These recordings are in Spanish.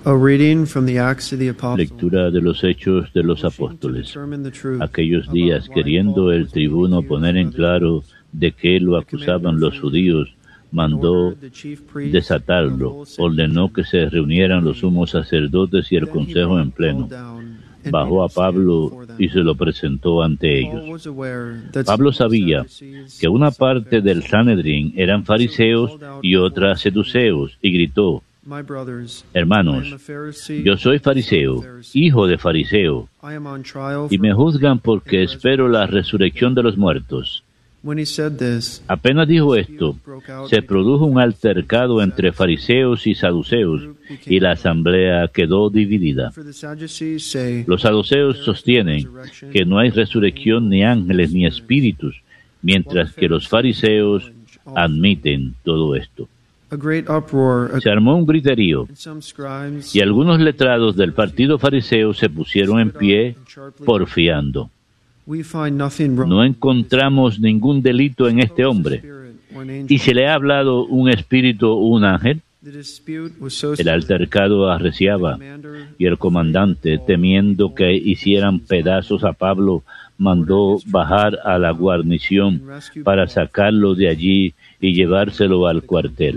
A reading from the Acts of the Apostles. Lectura de los Hechos de los Apóstoles. Aquellos días, queriendo el tribuno poner en claro de qué lo acusaban los judíos, mandó desatarlo, ordenó que se reunieran los sumos sacerdotes y el consejo en pleno. Bajó a Pablo y se lo presentó ante ellos. Pablo sabía que una parte del Sanedrín eran fariseos y otra saduceos, y gritó: Hermanos, yo soy fariseo, hijo de fariseo, y me juzgan porque espero la resurrección de los muertos. Apenas dijo esto, se produjo un altercado entre fariseos y saduceos, y la asamblea quedó dividida. Los saduceos sostienen que no hay resurrección ni ángeles ni espíritus, mientras que los fariseos admiten todo esto. Se armó un griterío, y algunos letrados del partido fariseo se pusieron en pie, porfiando. No encontramos ningún delito en este hombre. ¿Y se le ha hablado un espíritu o un ángel? El altercado arreciaba, y el comandante, temiendo que hicieran pedazos a Pablo, mandó bajar a la guarnición para sacarlo de allí y llevárselo al cuartel.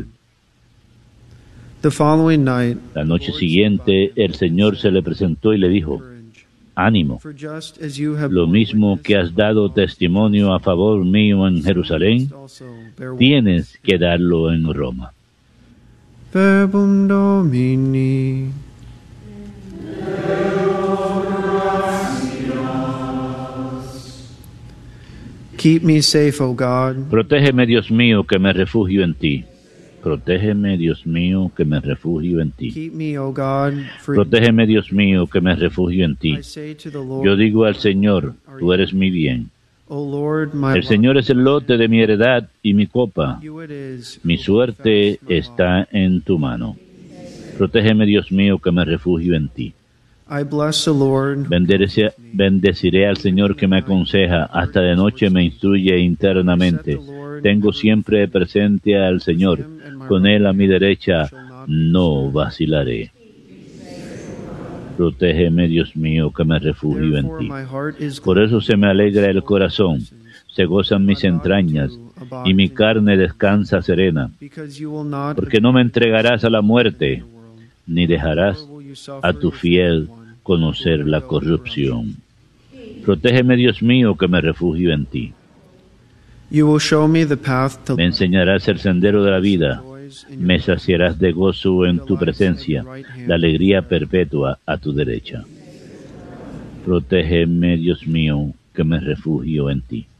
La noche siguiente, el Señor se le presentó y le dijo: Ánimo, lo mismo que has dado testimonio a favor mío en Jerusalén, tienes que darlo en Roma. Verbum Domini. Keep me safe, O God. Protégeme, Dios mío, que me refugio en ti. Protégeme, Dios mío, que me refugio en ti. Keep me, O God, for Protégeme, Dios mío, que me refugio en ti. I say to the Lord, Yo digo al Señor, tú eres mi bien. O Lord, my El Señor es el lote de mi heredad y mi copa. you it is. Mi suerte está en tu mano. Protégeme, Dios mío, que me refugio en ti. I bless the Lord. Bendeciré al Señor que me aconseja, hasta de noche me instruye internamente. Tengo siempre presente al Señor, con Él a mi derecha no vacilaré. Protégeme, Dios mío, que me refugio en Therefore ti. my heart is Por eso se me alegra el corazón, se gozan mis entrañas, y mi carne descansa serena, because you will not porque no me entregarás a la muerte, ni dejarás will you suffer a tu fiel conocer la corrupción. Protégeme, Dios mío, que me refugio en ti. You will show me the path to Me enseñarás el sendero de la vida, me saciarás de gozo en tu presencia, la alegría perpetua a tu derecha. Protégeme, Dios mío, que me refugio en ti.